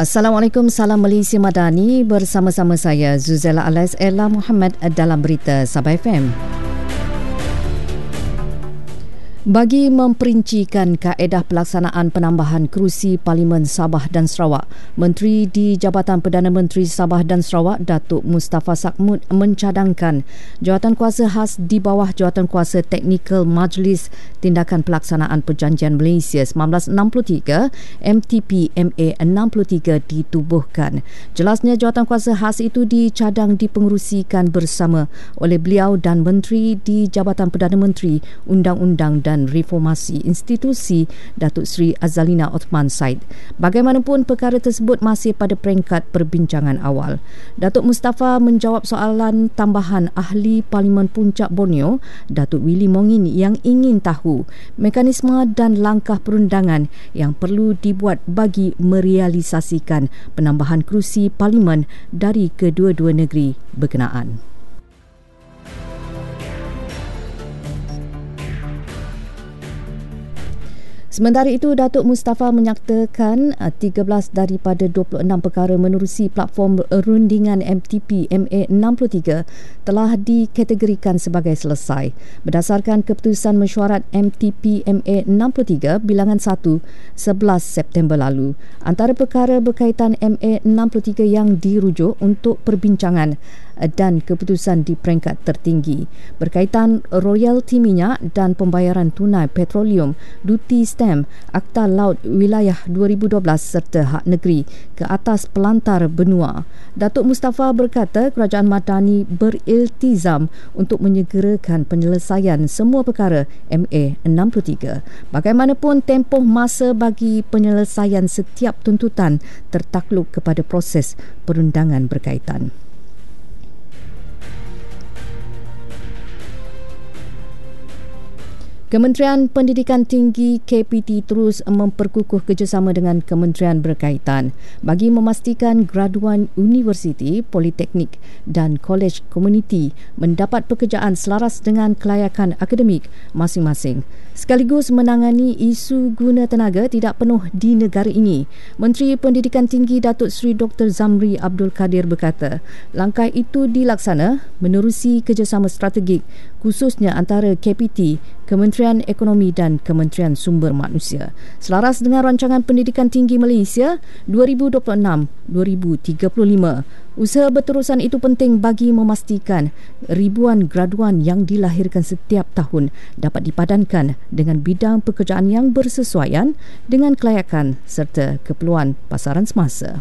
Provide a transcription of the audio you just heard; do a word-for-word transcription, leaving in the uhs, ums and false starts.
Assalamualaikum, salam Malaysia Madani. Bersama-sama saya Zuzela Alias Ella Muhammad dalam berita Sabah F M. Bagi memperincikan kaedah pelaksanaan penambahan kerusi Parlimen Sabah dan Sarawak, Menteri di Jabatan Perdana Menteri Sabah dan Sarawak, Datuk Mustafa Sakhmud, mencadangkan jawatankuasa khas di bawah Jawatankuasa Teknikal Majlis Tindakan Pelaksanaan Perjanjian Malaysia seribu sembilan ratus enam puluh tiga M T P M A enam puluh tiga ditubuhkan. Jelasnya jawatankuasa khas itu dicadang dipengerusikan bersama oleh beliau dan Menteri di Jabatan Perdana Menteri Undang-Undang dan dan Reformasi Institusi, Datuk Seri Azalina Othman Said. Bagaimanapun, perkara tersebut masih pada peringkat perbincangan awal. Datuk Mustafa menjawab soalan tambahan Ahli Parlimen Puncak Borneo, Datuk Willy Mongin, yang ingin tahu mekanisme dan langkah perundangan yang perlu dibuat bagi merealisasikan penambahan kerusi Parlimen dari kedua-dua negeri berkenaan. Sementara itu, Datuk Mustafa menyatakan tiga belas daripada dua puluh enam perkara menerusi platform rundingan M T P M A enam puluh tiga telah dikategorikan sebagai selesai berdasarkan keputusan mesyuarat M T P M A enam puluh tiga bilangan satu sebelas September lalu. Antara perkara berkaitan M A enam puluh tiga yang dirujuk untuk perbincangan dan keputusan di peringkat tertinggi berkaitan royalti minyak dan pembayaran tunai petroleum, duti stem, Akta Laut Wilayah dua ribu dua belas serta hak negeri ke atas pelantar benua. Datuk Mustafa berkata Kerajaan Madani beriltizam untuk menyegerakan penyelesaian semua perkara M A enam puluh tiga. Bagaimanapun, tempoh masa bagi penyelesaian setiap tuntutan tertakluk kepada proses perundangan berkaitan. Kementerian Pendidikan Tinggi K P T terus memperkukuh kerjasama dengan kementerian berkaitan bagi memastikan graduan universiti, politeknik dan kolej komuniti mendapat pekerjaan selaras dengan kelayakan akademik masing-masing, sekaligus menangani isu guna tenaga tidak penuh di negara ini. Menteri Pendidikan Tinggi Datuk Seri Doktor Zamri Abdul Kadir berkata, langkah itu dilaksana menerusi kerjasama strategik khususnya antara K P T, Kementerian Ekonomi dan Kementerian Sumber Manusia selaras dengan Rancangan Pendidikan Tinggi Malaysia dua ribu dua puluh enam dua ribu tiga puluh lima. Usaha berterusan itu penting bagi memastikan ribuan graduan yang dilahirkan setiap tahun dapat dipadankan dengan bidang pekerjaan yang bersesuaian dengan kelayakan serta keperluan pasaran semasa.